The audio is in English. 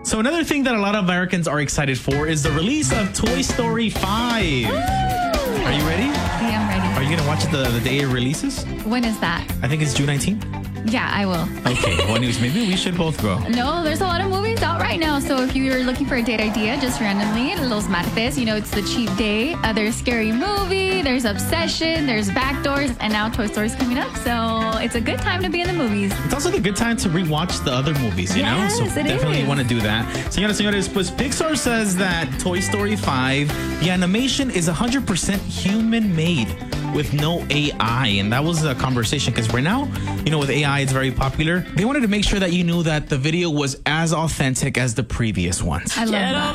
So another thing that a lot of Americans are excited for is the release of Toy Story 5. Are you ready? Yeah, I'm ready. Are you going to watch it the day it releases? When is that? I think it's June 19th. Yeah, I will. Okay, well, news. Maybe we should both go. No, there's a lot of movies out right now. So if you're looking for a date idea, just randomly, Los Martes, it's the cheap day. There's Scary Movie, there's Obsession, there's Backdoors, and now Toy Story's coming up. So it's a good time to be in the movies. It's also a good time to rewatch the other movies, you know? So definitely want to do that. Señoras y señores, pues Pixar says that Toy Story 5, the animation is 100% human-made with no AI. And that was a conversation because right now, with AI, it's very popular. They wanted to make sure that you knew that the video was as authentic as the previous ones. I love that.